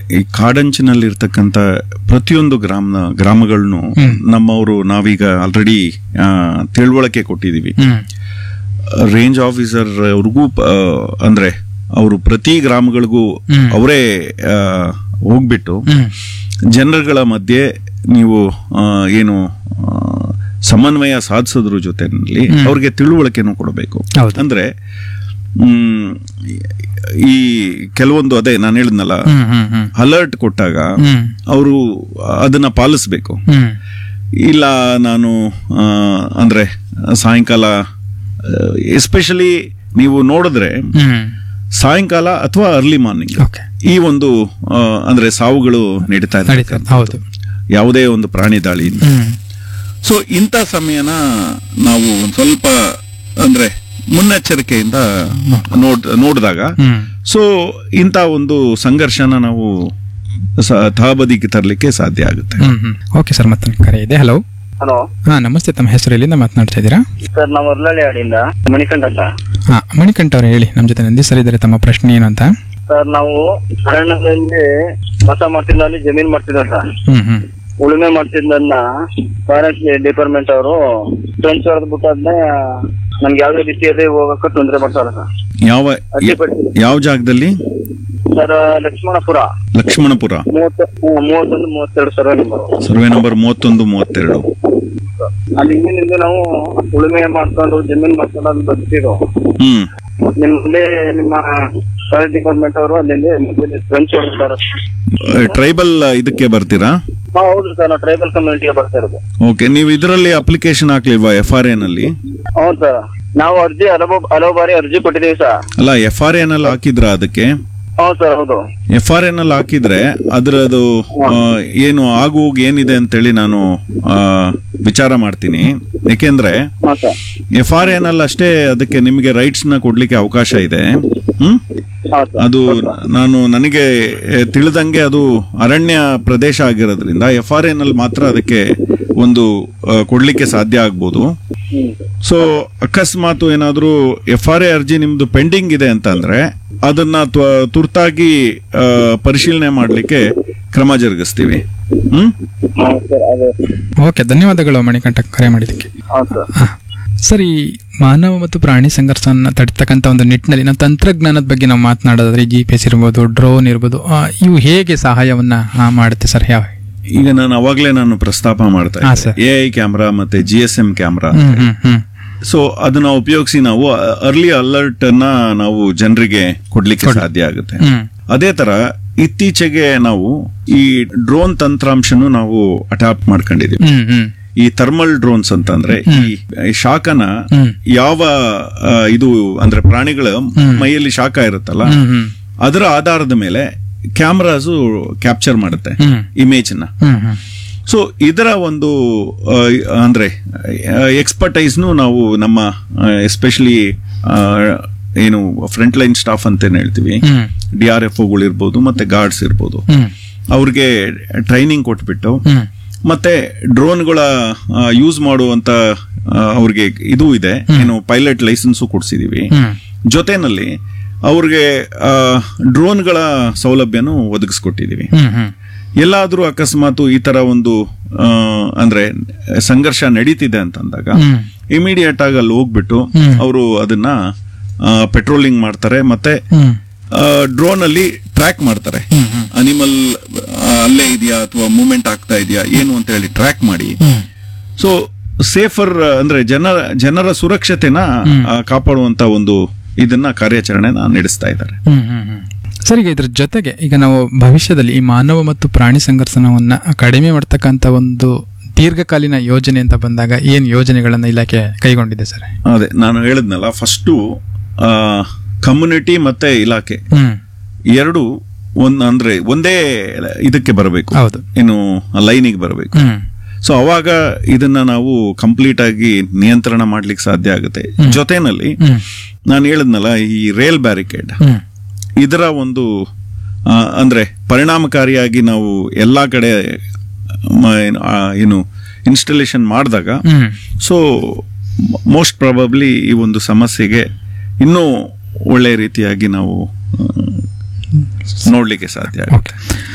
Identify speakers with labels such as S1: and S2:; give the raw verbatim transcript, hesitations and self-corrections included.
S1: ಈ ಕಾಡಂಚಿನಲ್ಲಿರ್ತಕ್ಕಂಥ ಪ್ರತಿಯೊಂದು ಗ್ರಾಮ ಗ್ರಾಮಗಳನ್ನು ನಮ್ಮವರು ನಾವೀಗ ಆಲ್ರೆಡಿ ತಿಳುವಳಿಕೆ ಕೊಟ್ಟಿದ್ದೀವಿ. ರೇಂಜ್ ಆಫೀಸರ್ ಅವ್ರಿಗೂ ಅಂದ್ರೆ ಅವರು ಪ್ರತಿ ಗ್ರಾಮಗಳಿಗೂ ಅವರೇ ಹೋಗ್ಬಿಟ್ಟು ಜನರುಗಳ ಮಧ್ಯೆ ನೀವು ಏನು ಸಮನ್ವಯ ಸಾಧಿಸೋದ್ರ ಜೊತೆನಲ್ಲಿ ಅವ್ರಿಗೆ ತಿಳುವಳಿಕೆನೂ ಕೊಡಬೇಕು. ಅಂದ್ರೆ ಹ್ಮ್ ಈ ಕೆಲವೊಂದು ಅದೇ ನಾನು ಹೇಳಿದ್ನಲ್ಲ, ಅಲರ್ಟ್ ಕೊಟ್ಟಾಗ ಅವರು ಅದನ್ನ ಪಾಲಿಸ್ಬೇಕು. ಇಲ್ಲ ನಾನು ಅಂದ್ರೆ ಸಾಯಂಕಾಲ ಎಸ್ಪೆಷಲಿ ನೀವು ನೋಡಿದ್ರೆ ಸಾಯಂಕಾಲ ಅಥವಾ ಅರ್ಲಿ ಮಾರ್ನಿಂಗ್ ಈ ಒಂದು ಅಂದ್ರೆ ಸಾವುಗಳು ನಡೀತಾ ಇದ್ದಾರೆ ಯಾವುದೇ ಒಂದು ಪ್ರಾಣಿ ದಾಳಿಯಿಂದ. ಸೊ ಇಂಥ ಸಮಯನ ನಾವು ಒಂದ್ ಸ್ವಲ್ಪ ಅಂದ್ರೆ ಮುನ್ನೆಚ್ಚರಿಕೆಯಿಂದ ನೋಡ್ ನೋಡಿದಾಗ ಸೊ ಇಂಥ ಒಂದು ಸಂಘರ್ಷನ ನಾವು ತಹಬದಿಗೆ ತರಲಿಕ್ಕೆ ಸಾಧ್ಯ ಆಗುತ್ತೆ.
S2: ಓಕೆ ಸರ್, ಮತ್ತೆ ಕರೆ ಇದೆ. ಹಲೋ
S3: ಹಲೋ
S2: ಹಾ ನಮಸ್ತೆ, ತಮ್ಮ ಹೆಸರು ಎಲ್ಲಿಂದ ಮಾತನಾಡ್ತಾ ಇದ್ದೀರಾ?
S3: ಸರ್ ನಾವು ಅರ್ಲಳ್ಳಿ ಹಾಡಿಂದ ಮಣಿಕಂಠ ಅಂತ.
S2: ಹಾ ಮಣಿಕಂಠ ಅವ್ರು ಹೇಳಿ, ನಮ್ಮ ಜೊತೆ ನಂದಿ ಸರ್ ಇದ್ದಾರೆ, ತಮ್ಮ ಪ್ರಶ್ನೆ ಏನು ಅಂತ.
S3: ಸರ್ ನಾವು ಅರಣ್ಯದಲ್ಲಿ ಮತ ಮಾಡ್ತಿದ್ದಲ್ಲಿ ಜಮೀನ್ ಮಾಡ್ತಿದ್ದ ಸರ್,
S2: ಹ್ಮ್ ಹ್ಮ್
S3: ಉಳುಮೆ ಮಾಡ್ತಿದ್ದನ್ನ ಫಾರೆಸ್ಟ್ ಡಿಪಾರ್ಟ್ಮೆಂಟ್ ಅವರು ಫ್ರೆಂಡ್ಸ್ ಹೊಡೆದ್ ಬಿಟ್ಟಾದ್ನೆ ನಮ್ಗೆ ಯಾವ್ದೇ ರೀತಿಯಲ್ಲಿ ಹೋಗಕ್ಕೆ ತೊಂದರೆ ಮಾಡ್ತಾರೆ ಸರ್.
S1: ಯಾವ ಯಾವ ಜಾಗದಲ್ಲಿ
S3: ಸರ್? ಲಕ್ಷ್ಮಣಪುರ.
S1: ಲಕ್ಷ್ಮಣಪುರ
S3: ಮೂವತ್ತ ಮೂವತ್ತೊಂದು ಮೂವತ್ತೆರಡು ಸರ್ವೆ ನಂಬರ್
S1: ಸರ್ವೆ ನಂಬರ್ ಮೂವತ್ತೊಂದು ಮೂವತ್ತೆರಡು.
S3: ಅಲ್ಲಿ ಹಿಂದಿನಿಂದ ನಾವು ಉಳುಮೆ ಮಾಡ್ಕೊಂಡು ಜಮೀನ್ ಮಾಡ್ಕೊಂಡು ಅಲ್ಲಿ ಬರ್ತಿರೋ
S1: ಹ್ಮ್
S3: ನಿಮ್ಮಲ್ಲಿ ನಿಮ್ಮ ಫಾರೆಸ್ಟ್ ಡಿಪಾರ್ಟ್ಮೆಂಟ್ ಅವರು ಅಲ್ಲಿ ಫ್ರೆಂಡ್ಸ್ ಹೊಡ್ತಾರೆ.
S1: ಟ್ರೈಬಲ್ ಇದಕ್ಕೆ ಬರ್ತೀರಾ?
S3: ಹೌದು ಸರ್, ನಾವು ಟ್ರೈಬಲ್ ಕಮ್ಯುನಿಟಿಗೆ ಬರ್ತಾ ಇರೋದು.
S1: ಓಕೆ, ನೀವು ಇದರಲ್ಲಿ ಅಪ್ಲಿಕೇಶನ್ ಹಾಕ್ಲಿಲ್ವಾ ಎಫ್ ಆರ್ ಎ ನಲ್ಲಿ?
S3: ಹೌದು ಸರ್, ನಾವು ಅರ್ಜಿ ಹಲವು ಹಲವು ಬಾರಿ ಅರ್ಜಿ ಕೊಟ್ಟಿದ್ದೀವಿ ಸರ್.
S1: ಅಲ್ಲ, ಎಫ್ ಆರ್ ಎ ನಲ್ಲಿ ಹಾಕಿದ್ರ ಅದಕ್ಕೆ?
S3: ಹೌದು ಸರ್, ಹೌದು.
S1: ಎಫ್ ಆರ್ ಎ ನಲ್ಲಿ ಹಾಕಿದ್ರೆ ಅದರದು ಏನು ಆಗು ಹೋಗಿ ಏನಿದೆ ಅಂತೇಳಿ ನಾನು ವಿಚಾರ ಮಾಡ್ತೀನಿ. ಯಾಕೆಂದ್ರೆ ಎಫ್ ಆರ್ ಎ ನಲ್ಲಿ ಅಷ್ಟೇ ಅದಕ್ಕೆ ನಿಮಗೆ ರೈಟ್ಸ್ ನ ಕೊಡ್ಲಿಕ್ಕೆ ಅವಕಾಶ ಇದೆ. ಹ್ಮ್ ಅದು ನಾನು ನನಗೆ ತಿಳಿದಂಗೆ ಅದು ಅರಣ್ಯ ಪ್ರದೇಶ ಆಗಿರೋದ್ರಿಂದ ಎಫ್ ಆರ್ ಎ ನಲ್ಲಿ ಮಾತ್ರ ಅದಕ್ಕೆ ಒಂದು ಕೊಡ್ಲಿಕ್ಕೆ ಸಾಧ್ಯ ಆಗ್ಬೋದು. ಸೊ ಅಕಸ್ಮಾತ್ ಏನಾದ್ರೂ ಎಫ್ ಆರ್ ಎ ಅರ್ಜಿ ನಿಮ್ದು ಪೆಂಡಿಂಗ್ ಇದೆ ಅಂತಂದ್ರೆ ಅದನ್ನ ತುರ್ತಾಗಿ ಪರಿಶೀಲನೆ ಮಾಡ್ಲಿಕ್ಕೆ ಕ್ರಮ ಜರುಗಿಸ್ತೀವಿ. ಹ್ಮ್
S2: ಓಕೆ, ಧನ್ಯವಾದಗಳು ಮಣಿಕಂಠ ಕರೆ ಮಾಡಿದ್ದಕ್ಕೆ. ಸರಿ, ಮಾನವ ಮತ್ತು ಪ್ರಾಣಿ ಸಂಘರ್ಷವನ್ನು ತಡಿತಕ್ಕಂಥ ಒಂದು ನಿಟ್ಟಿನಲ್ಲಿ ನಾವು ತಂತ್ರಜ್ಞಾನದ ಬಗ್ಗೆ ನಾವು ಮಾತನಾಡೋದಾದ್ರೆ ಜಿ ಪಿ ಎಸ್ ಇರ್ಬೋದು, ಡ್ರೋನ್ ಇರ್ಬೋದು, ಇವು ಹೇಗೆ ಸಹಾಯವನ್ನ ಮಾಡುತ್ತೆ ಸರ್? ಯಾವ
S1: ಈಗ ನಾನು ಅವಾಗ್ಲೇ ನಾನು ಪ್ರಸ್ತಾಪ ಮಾಡ್ತಾ ಇದ್ದೆ, ಎ ಐ ಕ್ಯಾಮ್ರಾ ಮತ್ತೆ G S M camera. So ಅದನ್ನ ಉಪಯೋಗಿಸಿ ನಾವು ಅರ್ಲಿ ಅಲರ್ಟ್ ಅನ್ನ ನಾವು ಜನರಿಗೆ ಕೊಡ್ಲಿಕ್ಕೆ ಸಾಧ್ಯ ಆಗುತ್ತೆ. ಅದೇ ತರ ಇತ್ತೀಚೆಗೆ ನಾವು ಈ ಡ್ರೋನ್ ತಂತ್ರಾಂಶನು ನಾವು ಅಡಾಪ್ಟ್ ಮಾಡ್ಕೊಂಡಿದೀವಿ. ಈ ಥರ್ಮಲ್ ಡ್ರೋನ್ಸ್ ಅಂತ ಅಂದ್ರೆ ಈ ಶಾಖನ ಯಾವ ಇದು ಅಂದ್ರೆ ಪ್ರಾಣಿಗಳ ಮೈಯಲ್ಲಿ ಶಾಖ ಇರುತ್ತಲ್ಲ ಅದರ ಆಧಾರದ ಮೇಲೆ ಕ್ಯಾಮ್ರಾಸು ಕ್ಯಾಪ್ಚರ್ ಮಾಡುತ್ತೆ ಇಮೇಜ್ ನ. ಸೊ ಇದರ ಒಂದು ಅಂದ್ರೆ ಎಕ್ಸ್ಪರ್ಟೈಸ್ನು ನಾವು ನಮ್ಮ ಎಸ್ಪೆಷಲಿ ಏನು ಫ್ರಂಟ್ ಲೈನ್ ಸ್ಟಾಫ್ ಅಂತ ಹೇಳ್ತೀವಿ, ಡಿ ಆರ್ ಎಫ್ ಓಗಳು ಇರ್ಬೋದು ಮತ್ತೆ ಗಾರ್ಡ್ಸ್ ಇರ್ಬೋದು, ಅವ್ರಿಗೆ ಟ್ರೈನಿಂಗ್ ಕೊಟ್ಬಿಟ್ಟು ಮತ್ತೆ ಡ್ರೋನ್ಗಳ ಯೂಸ್ ಮಾಡುವಂತ ಅವ್ರಿಗೆ ಇದು ಇದೆ, ಏನು ಪೈಲಟ್ ಲೈಸೆನ್ಸ್ ಕೊಡ್ಸಿದೀವಿ. ಜೊತೆನಲ್ಲಿ ಅವ್ರಿಗೆ ಡ್ರೋನ್ಗಳ ಸೌಲಭ್ಯನೂ ಒದಗಿಸ್ಕೊಟ್ಟಿದೀವಿ. ಎಲ್ಲಾದ್ರೂ ಅಕಸ್ಮಾತ್ ಈ ತರ ಒಂದು ಅಂದ್ರೆ ಸಂಘರ್ಷ ನಡೀತಿದೆ ಅಂತಂದಾಗ ಇಮಿಡಿಯೇಟ್ ಆಗಿ ಅಲ್ಲಿ ಹೋಗ್ಬಿಟ್ಟು ಅವರು ಅದನ್ನ ಪೆಟ್ರೋಲಿಂಗ್ ಮಾಡ್ತಾರೆ ಮತ್ತೆ ಡ್ರೋನ್ ಅಲ್ಲಿ ಟ್ರ್ಯಾಕ್ ಮಾಡ್ತಾರೆ. ಅನಿಮಲ್ ಅಲ್ಲೇ ಇದೆಯಾ ಅಥವಾ ಮೂವ್ಮೆಂಟ್ ಆಗ್ತಾ ಇದೆಯಾ ಏನು ಅಂತ ಹೇಳಿ ಟ್ರ್ಯಾಕ್ ಮಾಡಿ ಸೊ ಸೇಫರ್ ಅಂದ್ರೆ ಜನರ ಜನರ ಸುರಕ್ಷತೆನ ಕಾಪಾಡುವಂತ ಒಂದು ಇದನ್ನ ಕಾರ್ಯಾಚರಣೆ ನಡೆಸ್ತಾ ಇದ್ದಾರೆ.
S2: ಸರ್, ಈಗ ಇದ್ರ ಜೊತೆಗೆ ಈಗ ನಾವು ಭವಿಷ್ಯದಲ್ಲಿ ಈ ಮಾನವ ಮತ್ತು ಪ್ರಾಣಿ ಸಂಘರ್ಷಣವನ್ನ ಕಡಿಮೆ ಮಾಡ್ತಕ್ಕಂಥ ಒಂದು ದೀರ್ಘಕಾಲೀನ ಯೋಜನೆ ಅಂತ ಬಂದಾಗ ಏನ್ ಯೋಜನೆಗಳನ್ನ ಇಲಾಖೆ ಕೈಗೊಂಡಿದೆ ಸರ್?
S1: ಅದೇ ನಾನು ಹೇಳಿದ್ನಲ್ಲ, ಫಸ್ಟು ಕಮ್ಯುನಿಟಿ ಮತ್ತೆ ಇಲಾಖೆ ಎರಡು ಒಂದ್ ಅಂದ್ರೆ ಒಂದೇ ಇದಕ್ಕೆ ಬರಬೇಕು, ಏನು ಲೈನಿಗೆ ಬರಬೇಕು. ಸೊ ಅವಾಗ ಇದನ್ನ ನಾವು ಕಂಪ್ಲೀಟ್ ಆಗಿ ನಿಯಂತ್ರಣ ಮಾಡ್ಲಿಕ್ಕೆ ಸಾಧ್ಯ ಆಗುತ್ತೆ. ಜೊತೆನಲ್ಲಿ ನಾನು ಹೇಳಿದ್ನಲ್ಲ ಈ ರೇಲ್ ಬ್ಯಾರಿಕೇಡ್, ಇದರ ಒಂದು ಅಂದ್ರೆ ಪರಿಣಾಮಕಾರಿಯಾಗಿ ನಾವು ಎಲ್ಲಾ ಕಡೆ ಏನು ಇನ್ಸ್ಟಾಲೇಷನ್ ಮಾಡಿದಾಗ ಸೊ ಮೋಸ್ಟ್ ಪ್ರಾಬಬ್ಲಿ ಈ ಒಂದು ಸಮಸ್ಯೆಗೆ ಇನ್ನೂ ಒಳ್ಳೆ ರೀತಿಯಾಗಿ ನಾವು ನೋಡ್ಲಿಕ್ಕೆ ಸಾಧ್ಯ ಆಗುತ್ತೆ.